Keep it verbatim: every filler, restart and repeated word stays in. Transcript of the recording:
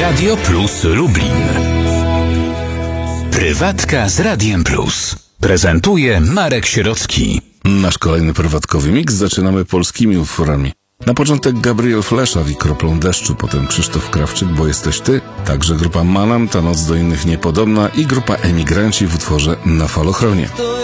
Radio Plus Lublin. Prywatka z Radiem Plus. Prezentuje Marek Sierocki. Nasz kolejny prywatkowy mix zaczynamy polskimi utworami. Na początek Gabriel Fleszar i Kroplą deszczu, potem Krzysztof Krawczyk, Bo jesteś ty, także grupa Manam, Ta noc do innych niepodobna i grupa Emigranci w utworze Na falochronie.